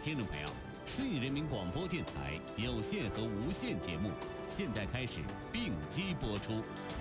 听众朋友，顺义人民广播电台有线和无线节目现在开始并机播出。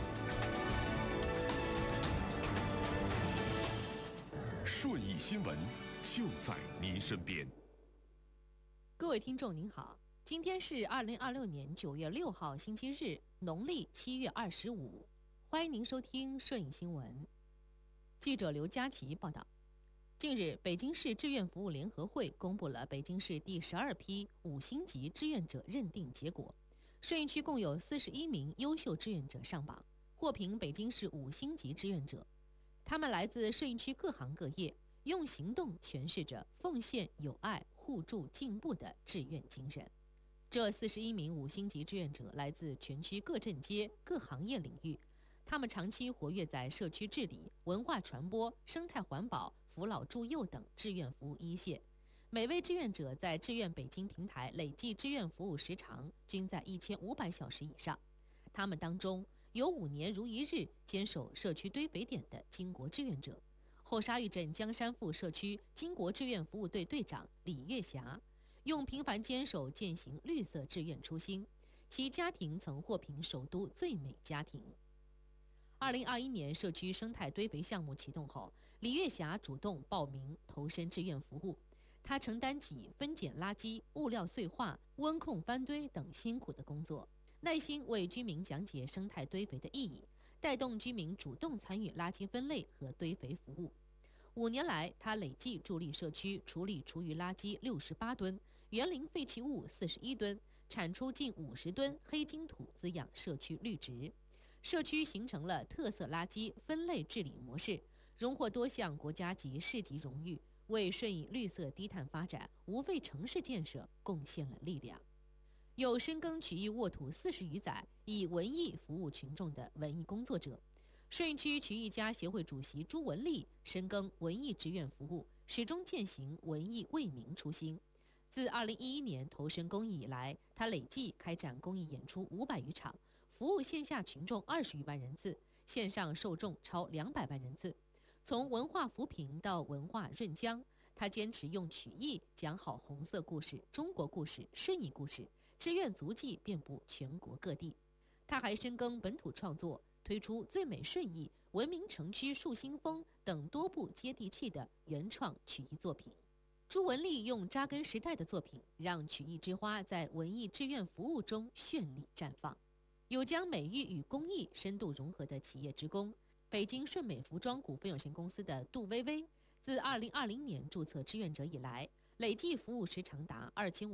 顺义新闻就在您身边。 各位听众您好，今天是2026年9月6号星期日，农历7月25，欢迎您收听顺义新闻。记者刘佳琪报道。近日，北京市志愿服务联合会公布了北京市第12批5星级志愿者认定结果。顺义区共有41名优秀志愿者上榜，获评北京市5星级志愿者。他们来自顺义区各行各业，用行动诠释着奉献、友爱、互助、进步的志愿精神。这41名5星级志愿者来自全区各镇街、各行业领域。他们长期活跃在社区治理、文化传播、生态环保、扶老助幼等志愿服务一线。每位志愿者在志愿北京平台累计志愿服务时长均在1500小时以上。他们当中有5年如一日坚守社区堆肥点的巾帼志愿者，后沙峪镇江山富社区巾帼志愿服务队队长李月霞，用平凡坚守践行绿色志愿初心，其家庭曾获评首都最美家庭。2021年社区生态堆肥项目启动后，李月霞主动报名投身志愿服务。她承担起分拣垃圾、物料碎化、温控翻堆等辛苦的工作，耐心为居民讲解生态堆肥的意义，带动居民主动参与垃圾分类和堆肥服务。5年来，她累计助力社区处理厨余垃圾68吨、园林废弃物41吨，产出近50吨黑金土，滋养社区绿植。社区形成了特色垃圾分类治理模式，荣获多项国家级、市级荣誉，为顺义绿色低碳发展、无废城市建设贡献了力量。有深耕曲艺沃土40余载，以文艺服务群众的文艺工作者。顺义区曲艺家协会主席朱文丽深耕文艺志愿服务，始终践行文艺为民初心。自2011年投身公益以来，他累计开展公益演出500余场，服务线下群众20余万人次，线上受众超200万人次。从文化扶贫到文化润江，他坚持用曲艺讲好红色故事、中国故事、顺义故事，志愿足迹遍布全国各地。他还深耕本土创作，推出《最美顺义》《文明城区树新风》等多部接地气的原创曲艺作品。朱文丽用扎根时代的作品，让曲艺之花在文艺志愿服务中绚丽绽放。有将美育与公益深度融合的企业职工，北京顺美服装股份有限公司的杜薇薇，自2020年注册志愿者以来，累计服务时长达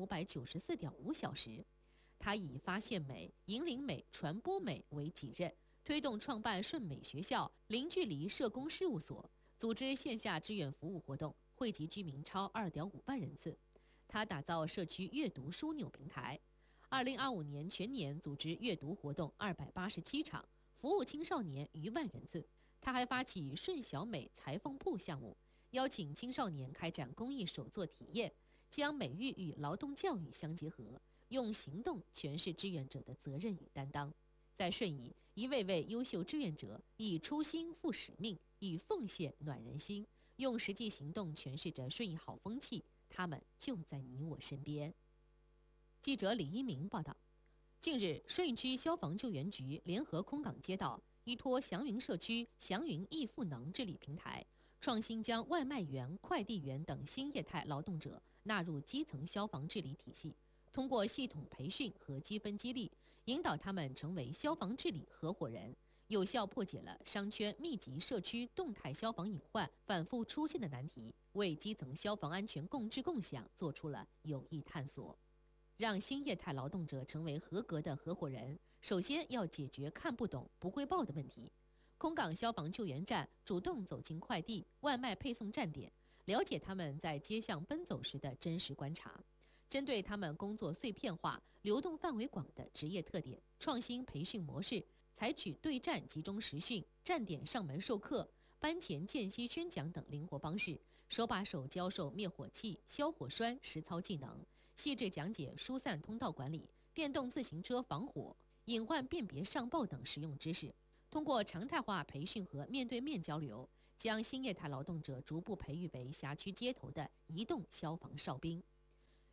2594.5小时。她以发现美、引领美、传播美为己任，推动创办顺美学校、零距离社工事务所，组织线下志愿服务活动，惠及居民超2.5万人次。他打造社区阅读枢纽平台，2025年全年组织阅读活动287场，服务青少年逾万人次。他还发起顺小美裁缝铺项目，邀请青少年开展公益手作体验，将美育与劳动教育相结合，用行动诠释志愿者的责任与担当。在顺义，一位位优秀志愿者以初心赴使命，以奉献暖人心，用实际行动诠释着顺义好风气，他们就在你我身边。记者李一鸣报道。近日，顺义区消防救援局联合空港街道，依托祥云社区祥云易赋能治理平台，创新将外卖员、快递员等新业态劳动者纳入基层消防治理体系，通过系统培训和积分激励，引导他们成为消防治理合伙人，有效破解了商圈密集社区动态消防隐患反复出现的难题，为基层消防安全共治共享做出了有益探索。让新业态劳动者成为合格的合伙人，首先要解决看不懂、不会报的问题。空港消防救援站主动走进快递、外卖配送站点，了解他们在街巷奔走时的真实观察，针对他们工作碎片化、流动范围广的职业特点，创新培训模式，采取对站集中实训、站点上门授课、班前间隙宣讲等灵活方式，手把手教授灭火器、消火栓实操技能，细致讲解疏散通道管理、电动自行车防火、隐患辨别上报等实用知识。通过常态化培训和面对面交流，将新业态劳动者逐步培育为辖区街头的移动消防哨兵。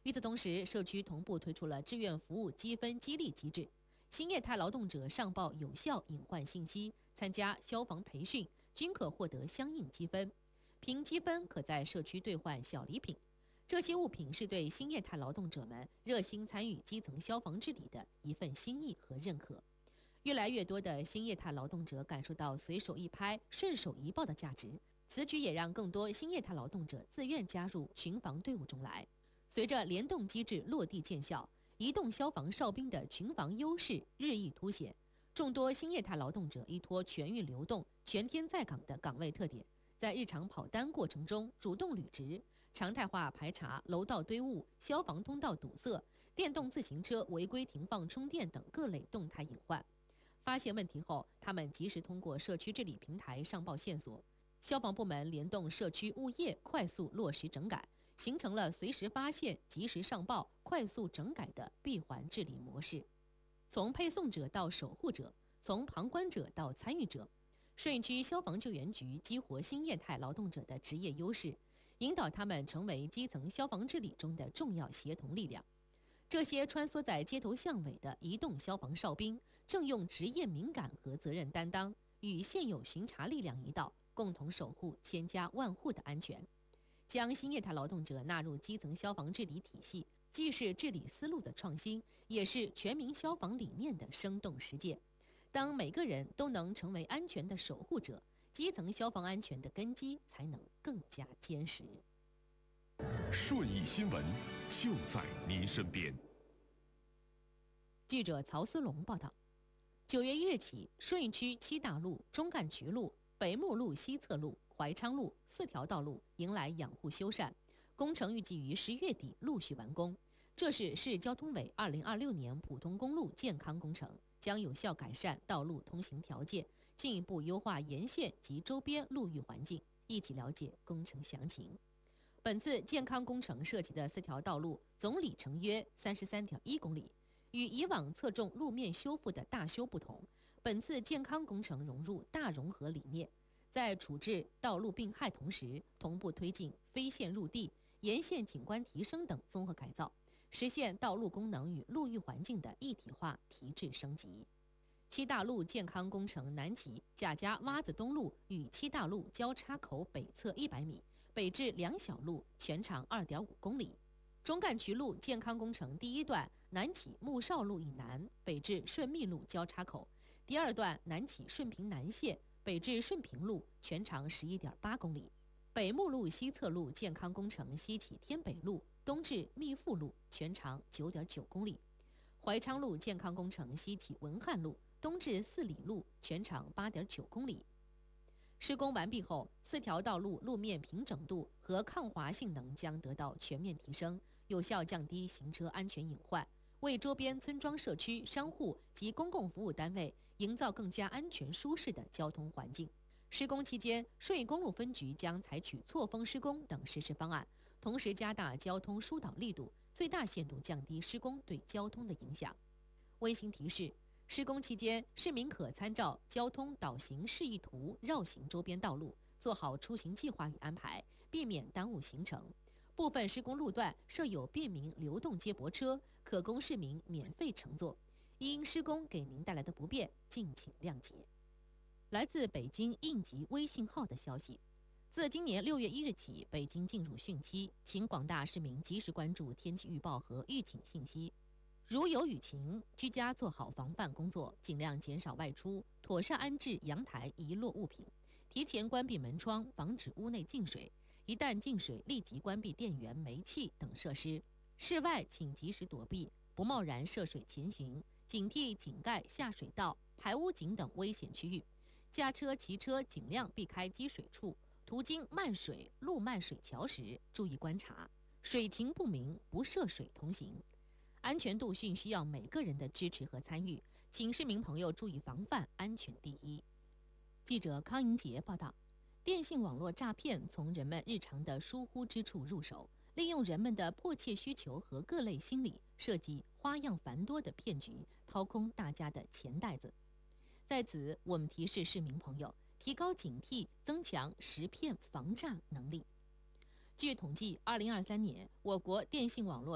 与此同时，社区同步推出了志愿服务积分激励机制，新业态劳动者上报有效隐患信息，参加消防培训，均可获得相应积分。凭积分可在社区兑换小礼品，这些物品是对新业态劳动者们热心参与基层消防治理的一份心意和认可。越来越多的新业态劳动者感受到随手一拍、顺手一抱的价值，此举也让更多新业态劳动者自愿加入群防队伍中来。随着联动机制落地见效，移动消防哨兵的群防优势日益凸显。众多新业态劳动者依托全域流动、全天在岗的岗位特点，在日常跑单过程中主动履职，常态化排查楼道堆物、消防通道堵塞、电动自行车违规停放充电等各类动态隐患。发现问题后，他们及时通过社区治理平台上报线索，消防部门联动社区物业快速落实整改，形成了随时发现、及时上报、快速整改的闭环治理模式。从配送者到守护者，从旁观者到参与者，顺义区消防救援局激活新业态劳动者的职业优势，引导他们成为基层消防治理中的重要协同力量。这些穿梭在街头巷尾的移动消防哨兵，正用职业敏感和责任担当，与现有巡查力量一道，共同守护千家万户的安全。将新业态劳动者纳入基层消防治理体系，既是治理思路的创新，也是全民消防理念的生动实践。当每个人都能成为安全的守护者，基层消防安全的根基才能更加坚实。 顺义新闻就在您身边。 记者曹思龙报道，9月1日起，顺义区7大路、中干渠路、北木路西侧路、怀昌路4条道路迎来养护修缮，工程预计于10月底陆续完工。这是市交通委2026年普通公路健康工程，将有效改善道路通行条件，进一步优化沿线及周边路域环境。一起了解工程详情。本次健康工程涉及的4条道路总里程约33.1公里，与以往侧重路面修复的大修不同，本次健康工程融入大融合理念，在处置道路病害同时，同步推进非线入地、沿线景观提升等综合改造，实现道路功能与路域环境的一体化提质升级。7大路健康工程南起贾家洼子东路与7大路交叉口北侧100米，北至两小路，全长2.5公里。中干渠路健康工程第1段南起木哨路以南，北至顺密路交叉口；第2段南起顺平南线，北至顺平路，全长11.8公里。北木路西侧路健康工程西起天北路，东至密富路，全长9.9公里。怀昌路健康工程西起文汉路，东至四里路，全长8.9公里。施工完毕后，4条道路路面平整度和抗滑性能将得到全面提升，有效降低行车安全隐患，为周边村庄社区、商户及公共服务单位营造更加安全舒适的交通环境。施工期间，顺义公路分局将采取错峰施工等实施方案，同时加大交通疏导力度，最大限度降低施工对交通的影响。温馨提示：施工期间，市民可参照交通导行示意图绕行周边道路，做好出行计划与安排，避免耽误行程。部分施工路段设有便民流动接驳车，可供市民免费乘坐。因施工给您带来的不便，敬请谅解。来自北京应急微信号的消息，自今年6月1日起，北京进入汛期，请广大市民及时关注天气预报和预警信息。如有雨情，居家做好防范工作，尽量减少外出，妥善安置阳台遗落物品，提前关闭门窗，防止屋内进水。一旦进水，立即关闭电源、煤气等设施。室外请及时躲避，不贸然涉水前行，警惕井盖、下水道、排污井等危险区域。驾车、骑车尽量避开积水处，途经漫水、路漫水桥时，注意观察，水情不明，不涉水同行。安全度训需要每个人的支持和参与，请市民朋友注意防范，安全第一。记者康莹杰报道，电信网络诈骗从人们日常的疏忽之处入手，利用人们的迫切需求和各类心理，设计花样繁多的骗局，掏空大家的钱袋子。在此，我们提示市民朋友提高警惕，增强识骗防诈能力。据统计，2023年我国电信网络